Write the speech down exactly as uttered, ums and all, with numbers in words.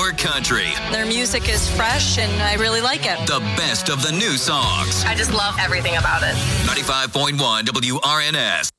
your country. Their music is fresh, and I really like it. The best of the new songs. I just love everything about it. ninety-five point one W R N S.